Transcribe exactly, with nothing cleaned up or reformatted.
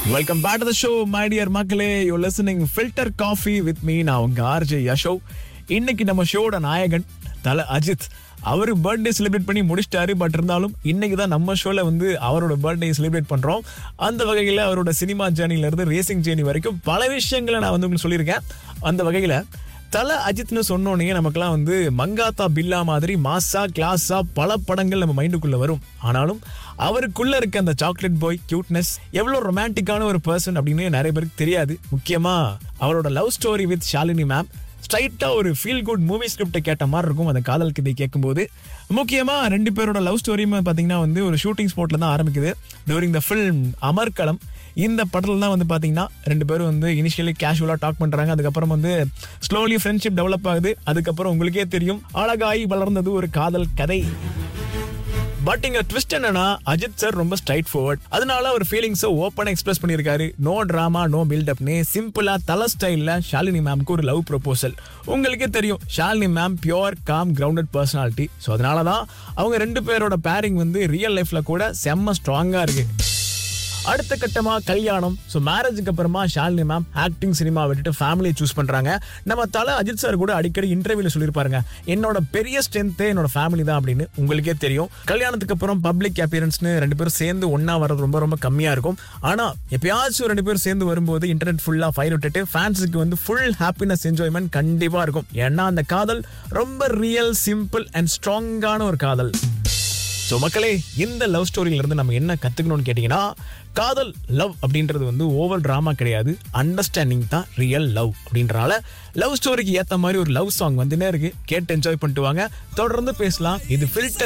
Welcome back to the show, my dear மக்களே. You're listening Filter Coffee with me. நான் உங்க RJ Yasho. இன்னைக்கு நம்ம ஷோட நாயகன் தல அஜித். அவர் பர்த்டே செலிப்ரேட் பண்ணி முடிச்சிட்டாரு. பட் இருந்தாலும் இன்னைக்கு தான் நம்ம ஷோல வந்து அவரோட பர்த்டே செலிப்ரேட் பண்றோம். அந்த வகையில் அவரோட சினிமா ஜேர்னில இருந்து ரேசிங் ஜேர்னி வரைக்கும் பல விஷயங்களை நான் வந்து உங்களுக்கு சொல்லியிருக்கேன். அந்த வகையில் தல அஜித்னு சொன்னோன்னே நமக்குலாம் வந்து மங்காத்தா பில்லா மாதிரி மாசா கிளாஸா பல படங்கள் நம்ம மைண்டுக்குள்ள வரும். ஆனாலும் அவருக்குள்ள இருக்க அந்த சாக்லேட் பாய் கியூட்னஸ் எவ்வளவு ரொமான்டிக்கான ஒரு பர்சன் அப்படின்னு நிறைய பேருக்கு தெரியாது. முக்கியமா அவரோட love story with Shalini ma'am ஸ்ட்ரைட்டா ஒரு ஃபீல் குட் மூவி ஸ்கிரிப்ட் கேட்ட மாதிரி இருக்கும் அந்த காதல் கதை கேட்கும்போது. முக்கியமா ரெண்டு பேரோட லவ் ஸ்டோரியுமே பாத்தீங்கன்னா வந்து ஒரு ஷூட்டிங் ஸ்பாட்ல தான் ஆரம்பிக்குது. டூரிங் த ஃபில்ம் அமர்க்களம் இந்த படத்துல தான் வந்து பாத்தீங்கன்னா ரெண்டு பேரும் வந்து இனிஷியலி கேஷுவலா டாக் பண்றாங்க. அதுக்கப்புறம் வந்து ஸ்லோலி ஃப்ரெண்ட்ஷிப் டெவலப் ஆகுது. அதுக்கப்புறம் உங்களுக்கே தெரியும் அழகாய் வளர்ந்தது ஒரு காதல் கதை. பட் இங்க ட்விஸ்ட் என்னன்னா அஜித் சார் ரொம்ப ஸ்ட்ரைட் ஃபார்வர்ட். அதனால அவர் ஃபீலிங்ஸை ஓப்பனா எக்ஸ்பிரஸ் பண்ணியிருக்காரு. நோ டிராமா நோ பில்டப்னு சிம்பிளா தல ஸ்டைல்ல ஷாலினி மேம்க்கு ஒரு லவ் ப்ரொபோசல். உங்களுக்கே தெரியும் Shalini ma'am pure com grounded personality. So அதனாலதான் அவங்க ரெண்டு பேரோட பேரிங் வந்து ரியல் லைஃப்ல கூட செம்ம ஸ்ட்ராங்கா இருக்கு. அடுத்த கட்டமா கல்யாணம். ஸோ மேரேஜுக்கு அப்புறமா ஷாலினி மேம் ஆக்டிங் சினிமா விட்டுட்டு ஃபேமிலியை சூஸ் பண்றாங்க. நம்ம தல அஜித் சார் கூட அடிக்கடி இன்டர்வியூல சொல்லியிருப்பாருங்க, என்னோட பெரிய ஸ்ட்ரென்த்தே என்னோட ஃபேமிலி தான் அப்படின்னு. உங்களுக்கே தெரியும் கல்யாணத்துக்கு அப்புறம் பப்ளிக் அப்பியரன்ஸ்னு ரெண்டு பேரும் சேர்ந்து ஒன்னா வர்றது ரொம்ப ரொம்ப கம்மியா இருக்கும். ஆனா எப்பயாச்சும் ரெண்டு பேரும் சேர்ந்து வரும்போது இன்டர்நெட் ஃபுல்லா ஃபயர் விட்டுட்டு ஃபேன்ஸுக்கு வந்து ஃபுல் ஹாப்பினஸ் என்ஜாய்மெண்ட் கண்டிப்பா இருக்கும். ஏன்னா அந்த காதல் ரொம்ப ரியல் சிம்பிள் அண்ட் ஸ்ட்ராங்கான ஒரு காதல். ஸோ மக்களே, இந்த லவ் ஸ்டோரியில இருந்து நம்ம என்ன கத்துக்கணும்னு கேட்டீங்கன்னா, காதல் லவ் அப்படின்றது வந்து ஓவர் டிராமா கிடையாது, அண்டர்ஸ்டாண்டிங் தான் ரியல் லவ். அப்படின்றனால லவ் ஸ்டோரிக்கு ஏத்த மாதிரி ஒரு லவ் சாங் வந்துனே இருக்கு. கேட்டு என்ஜாய் பண்ணிட்டு வாங்க. தொடர்ந்து பேசலாம். இது ஃபில்டர்